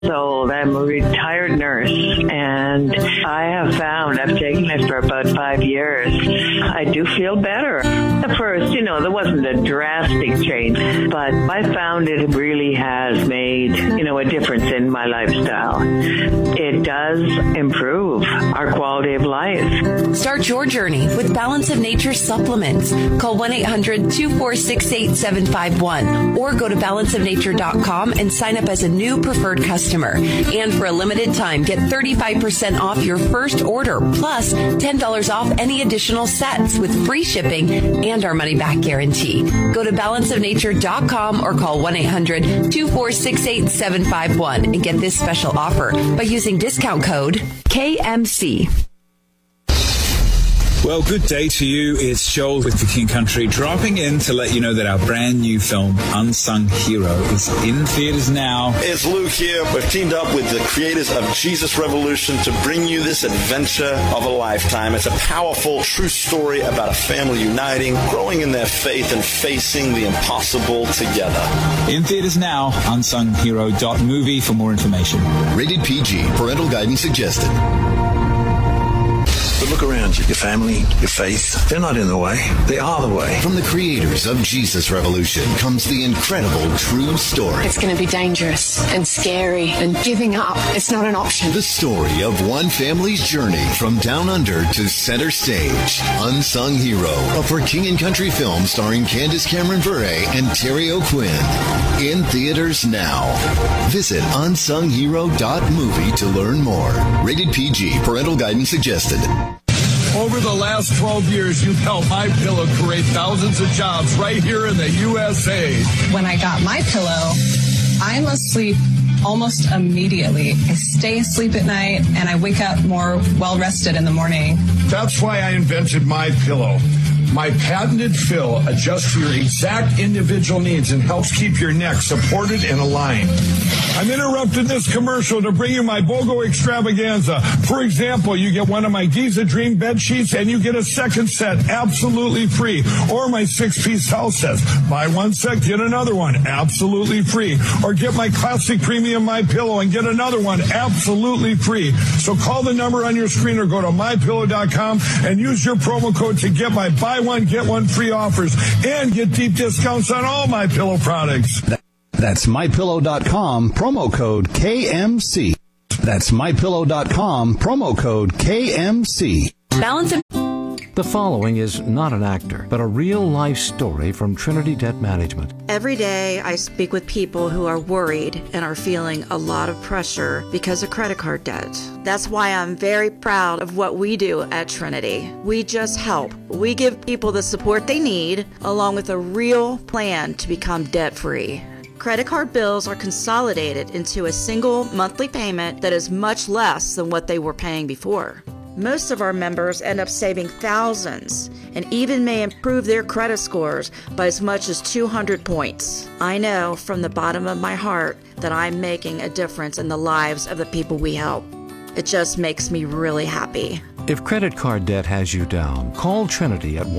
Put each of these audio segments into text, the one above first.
old. I'm a retired nurse, and I have found, I've taken it for about 5 years, I do feel better. At first, there wasn't a drastic change, but I found it really has made, a difference in my lifestyle. It does improve our quality of life. Start your journey with Balance of Nature supplements. Call 1-800-246-8751 or go to balanceofnature.com and sign up as a new preferred customer. And for a limited time, get 35% off your first order, plus $10 off any additional sets with free shipping and our money-back guarantee. Go to balanceofnature.com or call 1-800-246-8751 and get this special offer by using discount code KMC. Well, good day to you. It's Joel with the King Country, dropping in to let you know that our brand new film, Unsung Hero, is in theaters now. It's Luke here. We've teamed up with the creators of Jesus Revolution to bring you this adventure of a lifetime. It's a powerful, true story about a family uniting, growing in their faith, and facing the impossible together. In theaters now, unsunghero.movie for more information. Rated PG. Parental guidance suggested. But look around you. Your family, your faith, they're not in the way. They are the way. From the creators of Jesus Revolution comes the incredible true story. It's going to be dangerous and scary, and giving up, it's not an option. The story of one family's journey from down under to center stage. Unsung Hero, a For King and Country film starring Candace Cameron Bure and Terry O'Quinn. In theaters now. Visit unsunghero.movie to learn more. Rated PG. Parental guidance suggested. Over the last 12 years, you've helped MyPillow create thousands of jobs right here in the USA. When I got MyPillow, I'm asleep almost immediately. I stay asleep at night, and I wake up more well-rested in the morning. That's why I invented MyPillow. My patented fill adjusts to your exact individual needs and helps keep your neck supported and aligned. I'm interrupting this commercial to bring you my BOGO extravaganza. For example, you get one of my Giza Dream bed sheets and you get a second set absolutely free. Or my 6-piece house sets. Buy one set, get another one absolutely free. Or get my classic premium MyPillow and get another one absolutely free. So call the number on your screen or go to MyPillow.com and use your promo code to get my buy one, get one free offers and get deep discounts on all MyPillow products. That's MyPillow.com, promo code KMC. That's MyPillow.com, promo code KMC. Balance of... The following is not an actor, but a real-life story from Trinity Debt Management. Every day I speak with people who are worried and are feeling a lot of pressure because of credit card debt. That's why I'm very proud of what we do at Trinity. We just help. We give people the support they need, along with a real plan to become debt-free. Credit card bills are consolidated into a single monthly payment that is much less than what they were paying before. Most of our members end up saving thousands and even may improve their credit scores by as much as 200 points. I know from the bottom of my heart that I'm making a difference in the lives of the people we help. It just makes me really happy. If credit card debt has you down, call Trinity at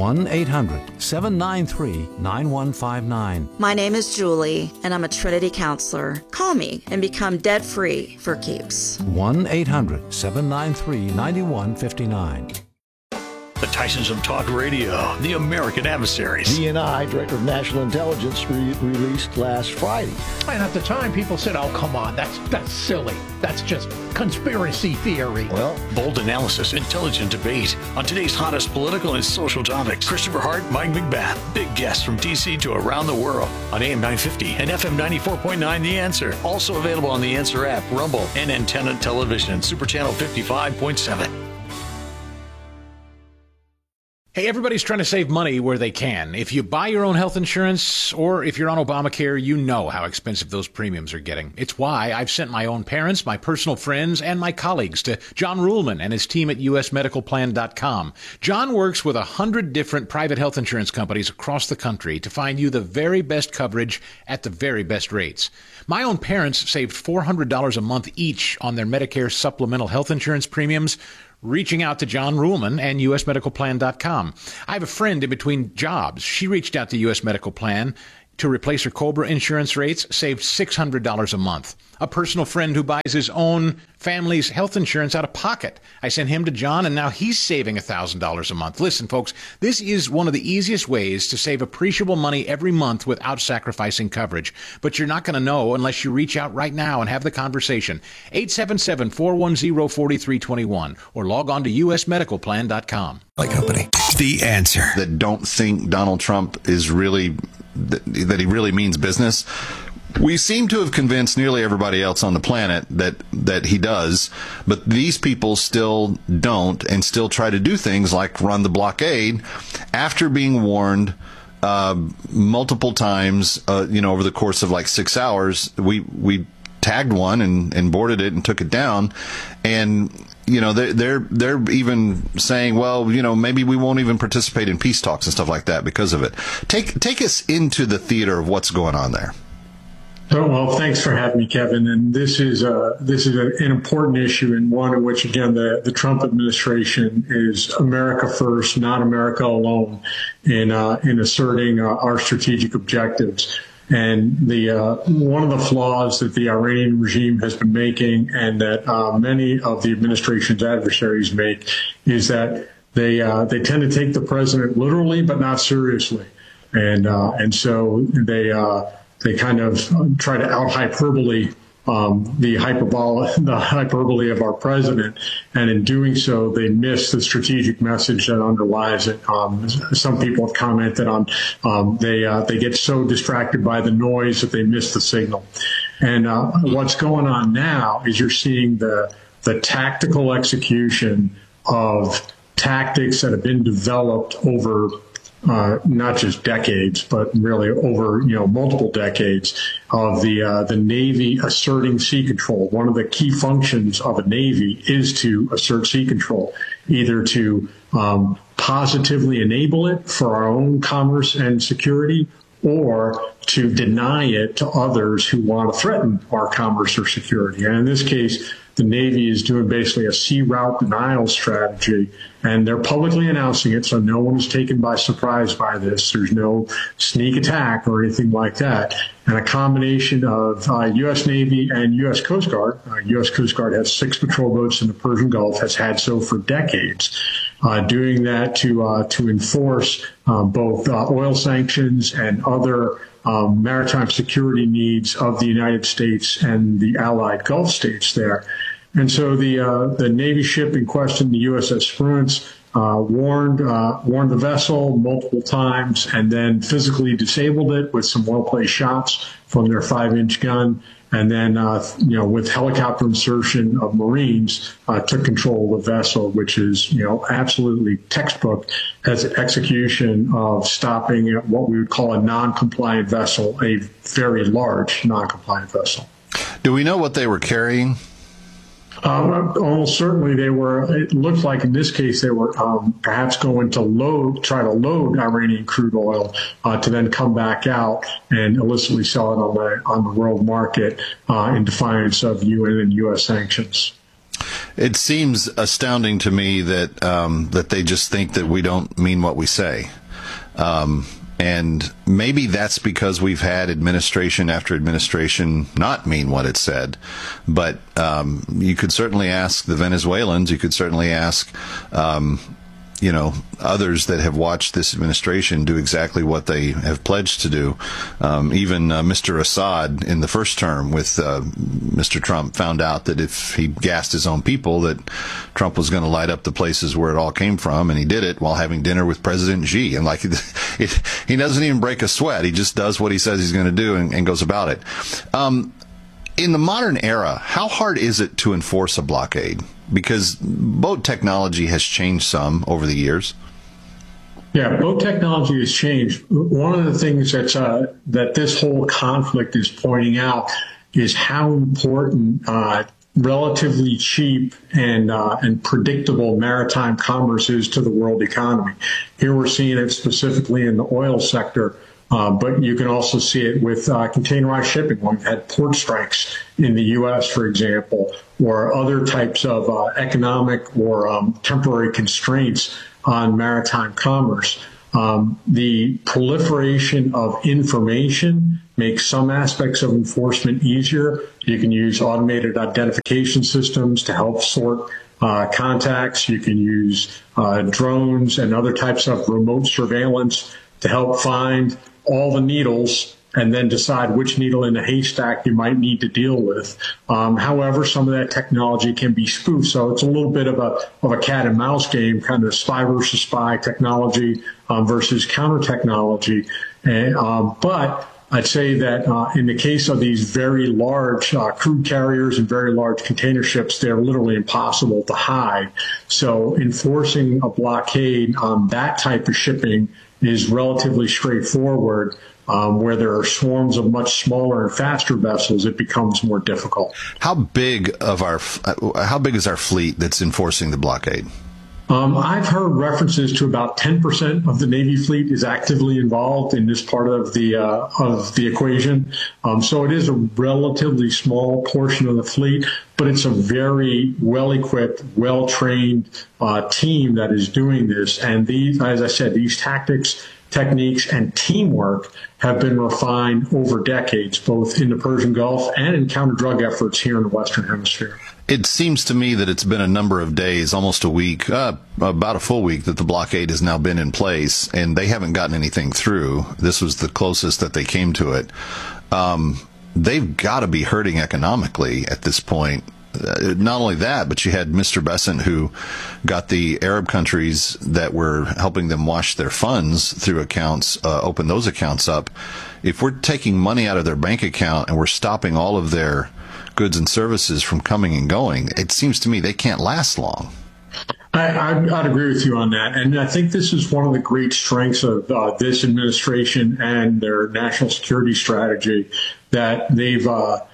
1-800-793-9159. My name is Julie, and I'm a Trinity counselor. Call me and become debt-free for keeps. 1-800-793-9159. The Tysons of Talk Radio, the American Adversaries. DNI, Director of National Intelligence, released last Friday. And at the time, people said, oh, come on, that's silly. That's just conspiracy theory. Well, bold analysis, intelligent debate on today's hottest political and social topics. Christopher Hart, Mike McBath, big guests from D.C. to around the world on AM 950 and FM 94.9 The Answer. Also available on The Answer app, Rumble, and Antenna Television, Super Channel 55.7. Hey, everybody's trying to save money where they can. If you buy your own health insurance or if you're on Obamacare, you know how expensive those premiums are getting. It's why I've sent my own parents, my personal friends, and my colleagues to John Ruhlman and his team at usmedicalplan.com. John works with 100 different private health insurance companies across the country to find you the very best coverage at the very best rates. My own parents saved $400 a month each on their Medicare supplemental health insurance premiums, reaching out to John Ruhlman and usmedicalplan.com. I have a friend in between jobs. She reached out to US Medical Plan to replace her COBRA insurance rates saved $600 a month. A personal friend who buys his own family's health insurance out of pocket. I sent him to John, and now he's saving $1,000 a month. Listen, folks, this is one of the easiest ways to save appreciable money every month without sacrificing coverage. But you're not going to know unless you reach out right now and have the conversation. 877-410-4321 or log on to usmedicalplan.com. Company. The Answer. That don't think Donald Trump is really, that he really means business. We seem to have convinced nearly everybody else on the planet that he does, but these people still don't and still try to do things like run the blockade after being warned multiple times, over the course of like 6 hours. We tagged one and boarded it and took it down, and they're even saying, well, maybe we won't even participate in peace talks and stuff like that because of it. Take us into the theater of what's going on there. Oh, well, thanks for having me, Kevin. And this is an important issue, and one in which, again, the Trump administration is America first, not America alone, in asserting our strategic objectives. And one of the flaws that the Iranian regime has been making, and that many of the administration's adversaries make, is that they tend to take the president literally, but not seriously, and so they kind of try to out hyperbole the hyperbole of our president, and in doing so, they miss the strategic message that underlies it. Some people have commented on they get so distracted by the noise that they miss the signal. And what's going on now is you're seeing the tactical execution of tactics that have been developed over not just decades, but really over multiple decades of the Navy asserting sea control. One of the key functions of a Navy is to assert sea control, either to positively enable it for our own commerce and security, or to deny it to others who want to threaten our commerce or security. And in this case, the Navy is doing basically a sea route denial strategy, and they're publicly announcing it, so no one is taken by surprise by this. There's no sneak attack or anything like that. And a combination of U.S. Navy and U.S. Coast Guard. U.S. Coast Guard has 6 patrol boats in the Persian Gulf, has had so for decades, doing that to enforce both oil sanctions and other maritime security needs of the United States and the allied Gulf states there. And so the Navy ship in question, the USS Spruance, warned the vessel multiple times and then physically disabled it with some well-placed shots from their 5-inch gun. And then, with helicopter insertion of Marines, took control of the vessel, which is, absolutely textbook as an execution of stopping what we would call a non-compliant vessel, a very large non-compliant vessel. Do we know what they were carrying? Almost certainly they were. It looked like in this case they were perhaps going to try to load Iranian crude oil to then come back out and illicitly sell it on the world market in defiance of UN and U.S. sanctions. It seems astounding to me that that they just think that we don't mean what we say. And maybe that's because we've had administration after administration not mean what it said. But you could certainly ask the Venezuelans. You could certainly ask, others that have watched this administration do exactly what they have pledged to do. Even Mr. Assad in the first term with Mr. Trump found out that if he gassed his own people, that Trump was going to light up the places where it all came from, and he did it while having dinner with President Xi. And he doesn't even break a sweat. He just does what he says he's going to do and goes about it. In the modern era, how hard is it to enforce a blockade? Because boat technology has changed some over the years. Yeah, boat technology has changed. One of the things that this whole conflict is pointing out is how important relatively cheap and predictable maritime commerce is to the world economy. Here we're seeing it specifically in the oil sector. But you can also see it with containerized shipping. We've had port strikes in the U.S., for example, or other types of economic or temporary constraints on maritime commerce. The proliferation of information makes some aspects of enforcement easier. You can use automated identification systems to help sort contacts. You can use drones and other types of remote surveillance to help find all the needles and then decide which needle in a haystack you might need to deal with. However, some of that technology can be spoofed, so it's a little bit of a cat and mouse game, kind of spy versus spy technology versus counter technology. But I'd say that in the case of these very large crude carriers and very large container ships, they're literally impossible to hide. So enforcing a blockade on that type of shipping is relatively straightforward. Where there are swarms of much smaller and faster vessels, it becomes more difficult. How big is our fleet that's enforcing the blockade? I've heard references to about 10% of the Navy fleet is actively involved in this part of the equation. So it is a relatively small portion of the fleet, but it's a very well-equipped, well-trained team that is doing this. And these, as I said, these tactics, techniques, and teamwork have been refined over decades, both in the Persian Gulf and in counter-drug efforts here in the Western Hemisphere. It seems to me that it's been a number of days, almost a week, about a full week, that the blockade has now been in place, and they haven't gotten anything through. This was the closest that they came to it. They've got to be hurting economically at this point. Not only that, but you had Mr. Bessent, who got the Arab countries that were helping them wash their funds through accounts, open those accounts up. If we're taking money out of their bank account and we're stopping all of their goods and services from coming and going, it seems to me they can't last long. I'd agree with you on that. And I think this is one of the great strengths of this administration and their national security strategy, that they've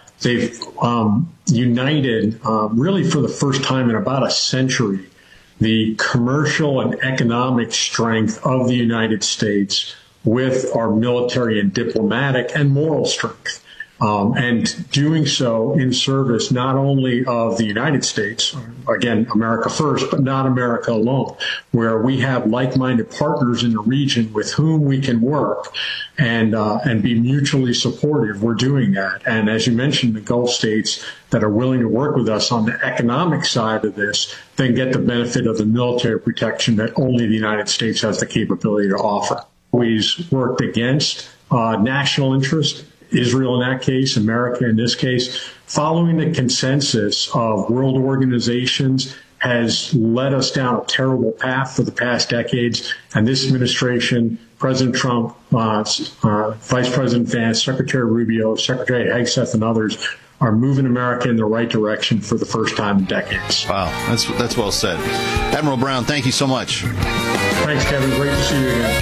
united, really for the first time in about a century, the commercial and economic strength of the United States with our military and diplomatic and moral strength. And doing so in service not only of the United States, again, America first, but not America alone, where we have like-minded partners in the region with whom we can work and be mutually supportive. We're doing that. And as you mentioned, the Gulf states that are willing to work with us on the economic side of this then get the benefit of the military protection that only the United States has the capability to offer. We've worked against national interest, Israel in that case, America in this case, following the consensus of world organizations has led us down a terrible path for the past decades. And this administration, President Trump, Vice President Vance, Secretary Rubio, Secretary Hegseth, and others are moving America in the right direction for the first time in decades. Wow, that's well said. Admiral Brown, thank you so much. Thanks, Kevin. Great to see you again.